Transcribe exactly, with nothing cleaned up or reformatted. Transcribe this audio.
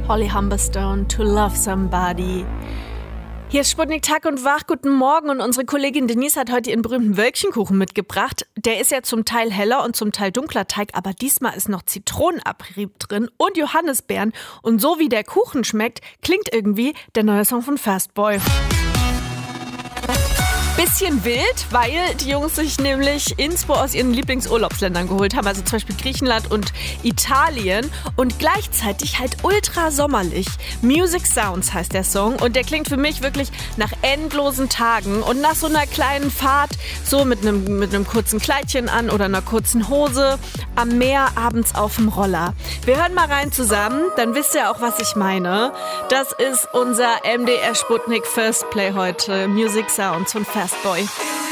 Holly Humberstone, To Love Somebody. Hier ist Sputnik Tag und Wach. Guten Morgen. Und unsere Kollegin Denise hat heute ihren berühmten Wölkchenkuchen mitgebracht. Der ist ja zum Teil heller und zum Teil dunkler Teig, aber diesmal ist noch Zitronenabrieb drin und Johannisbeeren. Und so wie der Kuchen schmeckt, klingt irgendwie der neue Song von Fastboy. Bisschen wild, weil die Jungs sich nämlich Inspo aus ihren Lieblingsurlaubsländern geholt haben, also zum Beispiel Griechenland und Italien, und gleichzeitig halt ultra sommerlich. Music Sounds heißt der Song und der klingt für mich wirklich nach endlosen Tagen und nach so einer kleinen Fahrt, so mit einem mit einem kurzen Kleidchen an oder einer kurzen Hose am Meer abends auf dem Roller. Wir hören mal rein zusammen, dann wisst ihr auch, was ich meine. Das ist unser M D R Sputnik First Play heute, Music Sounds von Fastboy.